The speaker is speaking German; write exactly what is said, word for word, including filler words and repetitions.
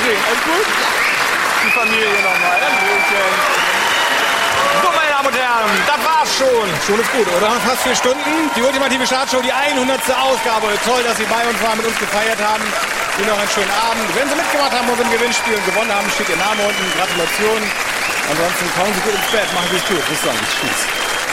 Wiedersehen. Alles gut? Die Familie nochmal. Hallöchen. So, meine Damen und Herren, das war's schon. Schon ist gut, oder? Fast vier Stunden. Die ultimative Startshow, die hundertste Ausgabe. Toll, dass Sie bei uns waren, mit uns gefeiert haben. Ihnen noch einen schönen Abend. Wenn Sie mitgemacht haben bei unserem Gewinnspiel und gewonnen haben, steht Ihr Name unten. Gratulation. Ansonsten kommen Sie gut ins Bett. Machen Sie es gut. Bis dann. Tschüss.